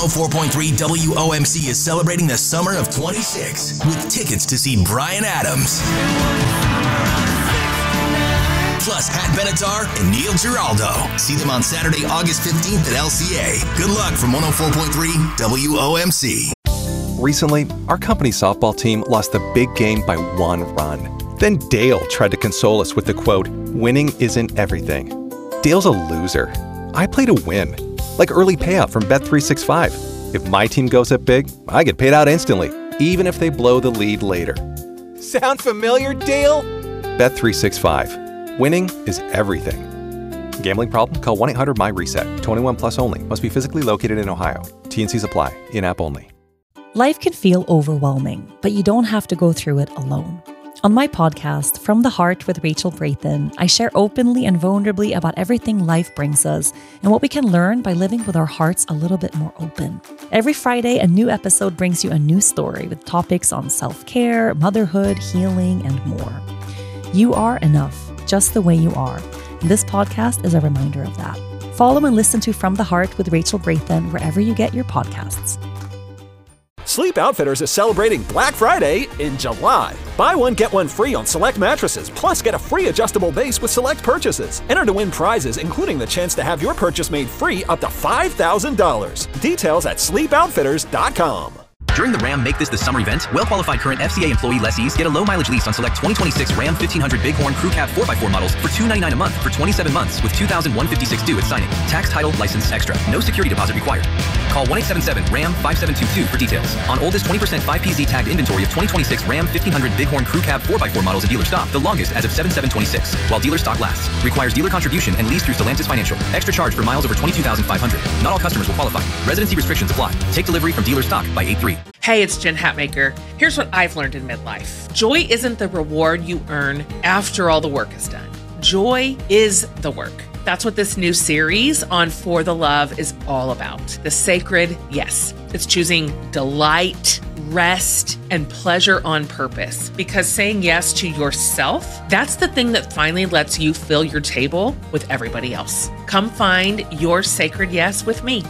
104.3 WOMC is celebrating the summer of 26 with tickets to see Bryan Adams. Plus Pat Benatar and Neil Giraldo. See them on Saturday, August 15th at LCA. Good luck from 104.3 WOMC. Recently, our company softball team lost the big game by 1 run. Then Dale tried to console us with the quote, "Winning isn't everything." Dale's a loser. I play to win. Like early payout from Bet365. If my team goes up big, I get paid out instantly, even if they blow the lead later. Sound familiar, Dale? Bet365. Winning is everything. Gambling problem? Call 1-800-MY-RESET. 21 plus only. Must be physically located in Ohio. T&Cs apply. In-app only. Life can feel overwhelming, but you don't have to go through it alone. On my podcast, From the Heart with Rachel Brathen, I share openly and vulnerably about everything life brings us and what we can learn by living with our hearts a little bit more open. Every Friday, a new episode brings you a new story with topics on self-care, motherhood, healing, and more. You are enough, just the way you are. And this podcast is a reminder of that. Follow and listen to From the Heart with Rachel Brathen wherever you get your podcasts. Sleep Outfitters is celebrating Black Friday in July. Buy one, get one free on select mattresses, plus get a free adjustable base with select purchases. Enter to win prizes, including the chance to have your purchase made free up to $5,000. Details at sleepoutfitters.com. During the Ram Make This the Summer event, well-qualified current FCA employee lessees get a low-mileage lease on select 2026 Ram 1500 Bighorn Crew Cab 4x4 models for $299 a month for 27 months with $2,156 due at signing. Tax, title, license extra. No security deposit required. Call 1-877-RAM-5722 for details. On oldest 20% 5PZ tagged inventory of 2026 Ram 1500 Bighorn Crew Cab 4x4 models in dealer stock, the longest as of 7/7/26, while dealer stock lasts. Requires dealer contribution and lease through Stellantis Financial. Extra charge for miles over 22,500. Not all customers will qualify. Residency restrictions apply. Take delivery from dealer stock by 8/3. Hey, it's Jen Hatmaker. Here's what I've learned in midlife. Joy isn't the reward you earn after all the work is done. Joy is the work. That's what this new series on For the Love is all about. The sacred yes. It's choosing delight, rest, and pleasure on purpose. Because saying yes to yourself, that's the thing that finally lets you fill your table with everybody else. Come find your sacred yes with me.